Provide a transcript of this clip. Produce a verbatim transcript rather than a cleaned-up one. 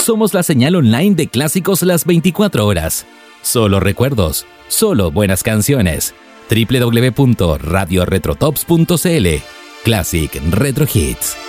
Somos la señal online de clásicos las veinticuatro horas. Solo recuerdos, solo buenas canciones. doble u doble u doble u punto radio retrotops punto c l. Classic Retro Hits.